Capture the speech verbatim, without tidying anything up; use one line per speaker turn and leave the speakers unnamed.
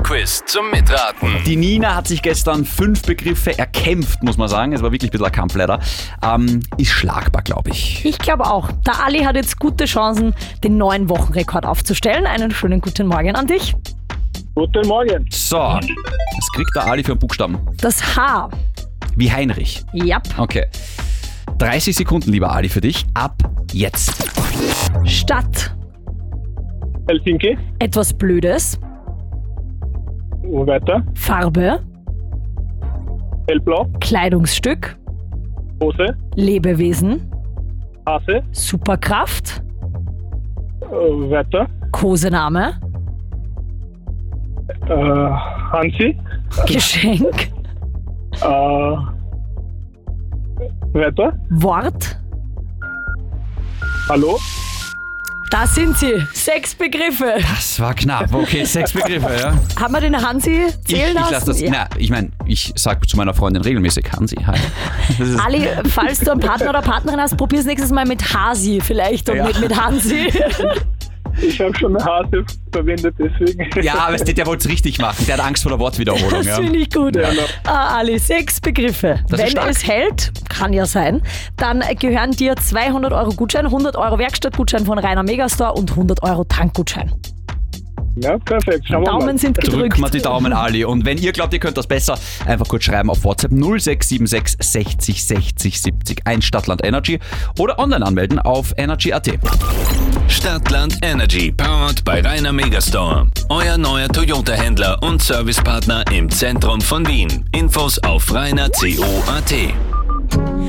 Quiz zum Mitraten.
Die Nina hat sich gestern fünf Begriffe erkämpft, muss man sagen. Es war wirklich ein bisschen ein Kampf leider. Ähm, ist schlagbar, glaube ich.
Ich glaube auch. Der Ali hat jetzt gute Chancen, den neuen Wochenrekord aufzustellen. Einen schönen guten Morgen an dich.
Guten Morgen.
So, was kriegt der Ali für einen Buchstaben?
Das H.
Wie Heinrich.
Ja.
Okay. dreißig Sekunden, lieber Ali, für dich. Ab jetzt.
Stadt.
Helsinki.
Etwas Blödes.
Weiter.
Farbe.
Hellblau.
Kleidungsstück.
Hose.
Lebewesen.
Hase.
Superkraft.
Äh, weiter.
Kosename.
Äh, Hansi.
Geschenk.
Äh, weiter.
Wort.
Hallo.
Da sind sie. Sechs Begriffe.
Das war knapp. Okay, sechs Begriffe, ja.
Haben wir den Hansi
Ich,
zählen
ich
lassen?
lasse das.
Ja.
Na, ich meine, ich sage zu meiner Freundin regelmäßig Hansi. Hi. Das ist,
Ali, falls du einen Partner oder Partnerin hast, probier's nächstes Mal mit Hasi vielleicht und
Ja.
mit, mit Hansi.
Ich habe schon eine Hase verwendet, deswegen.
ja, aber der wollte es richtig machen. Der hat Angst vor der Wortwiederholung.
Das
Ja.
finde ich gut.
Ja.
Ah, Ali, sechs Begriffe.
Das ist
Wenn
stark.
es hält, kann ja sein, dann gehören dir zweihundert Euro Gutschein, hundert Euro Werkstattgutschein von Rainer Megastore und hundert Euro Tankgutschein.
Ja, perfekt. Schauen wir mal.
Daumen sind gedrückt.
Drückt mal die Daumen, Ali. Und wenn ihr glaubt, ihr könnt das besser, einfach kurz schreiben auf WhatsApp null sechs sieben sechs sechzig sechzig siebzig eins Stadtland Energy oder online anmelden auf energy punkt at.
Stadtland Energy, powered bei Rainer Megastore. Euer neuer Toyota-Händler und Servicepartner im Zentrum von Wien. Infos auf rainer punkt co punkt at.